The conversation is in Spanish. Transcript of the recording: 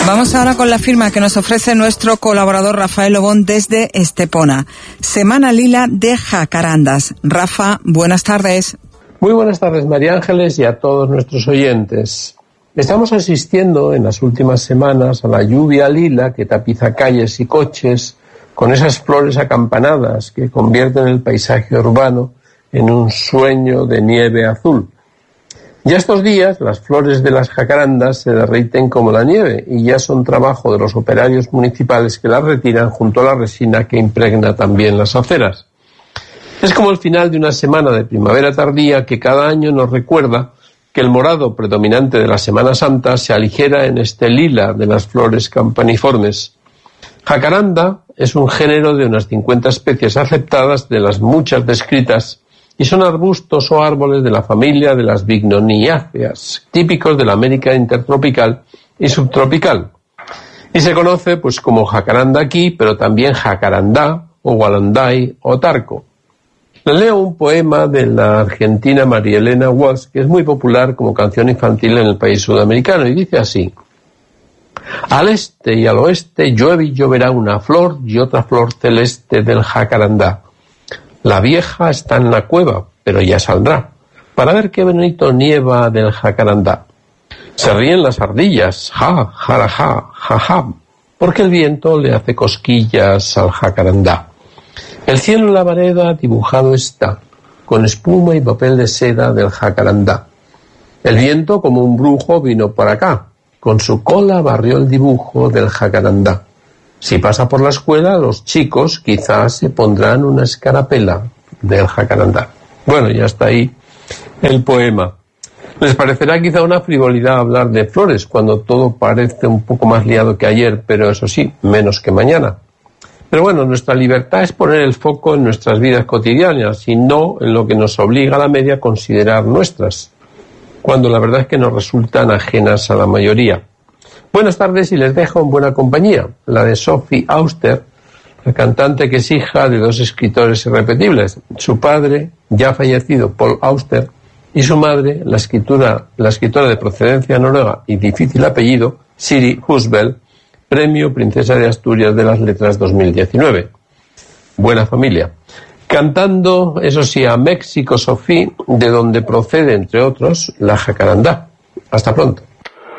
Vamos ahora con la firma que nos ofrece nuestro colaborador Rafael Lobón desde Estepona. Semana Lila de jacarandas. Rafa, buenas tardes. Muy buenas tardes, María Ángeles, y a todos nuestros oyentes. Estamos asistiendo en las últimas semanas a la lluvia lila que tapiza calles y coches con esas flores acampanadas que convierten el paisaje urbano en un sueño de nieve azul. Ya estos días las flores de las jacarandas se derriten como la nieve y ya son trabajo de los operarios municipales que las retiran junto a la resina que impregna también las aceras. Es como el final de una semana de primavera tardía que cada año nos recuerda que el morado predominante de la Semana Santa se aligera en este lila de las flores campaniformes. Jacaranda es un género de unas 50 especies aceptadas de las muchas descritas y son arbustos o árboles de la familia de las bignoniáceas, típicos de la América intertropical y subtropical. Y se conoce pues como jacaranda aquí, pero también jacarandá o gualanday o tarco. Le leo un poema de la argentina María Elena Walsh, que es muy popular como canción infantil en el país sudamericano, y dice así: al este y al oeste llueve y lloverá una flor y otra flor celeste del jacarandá. La vieja está en la cueva, pero ya saldrá, para ver qué bonito nieva del jacarandá. Se ríen las ardillas, ja, ja, ja, ja, porque el viento le hace cosquillas al jacarandá. El cielo en la vereda dibujado está, con espuma y papel de seda del jacarandá. El viento, como un brujo, vino por acá, con su cola barrió el dibujo del jacarandá. Si pasa por la escuela, los chicos quizás se pondrán una escarapela del jacarandá. Bueno, ya está ahí el poema. Les parecerá quizá una frivolidad hablar de flores cuando todo parece un poco más liado que ayer, pero eso sí, menos que mañana. Pero bueno, nuestra libertad es poner el foco en nuestras vidas cotidianas y no en lo que nos obliga a la media a considerar nuestras, cuando la verdad es que nos resultan ajenas a la mayoría. Buenas tardes y les dejo en buena compañía, la de Sophie Auster, la cantante que es hija de dos escritores irrepetibles, su padre, ya fallecido, Paul Auster, y su madre, la escritora de procedencia noruega y difícil apellido, Siri Husbell, Premio Princesa de Asturias de las Letras 2019. Buena familia. Cantando, eso sí, a México, Sophie, de donde procede, entre otros, la jacarandá. Hasta pronto.